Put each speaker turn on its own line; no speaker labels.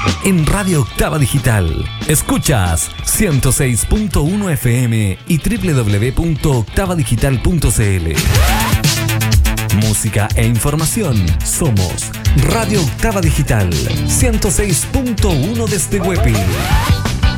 en Radio Octava Digital. Escuchas 106.1 FM y www.octavadigital.cl. Música e información. Somos Radio Octava Digital 106.1 desde Huepi.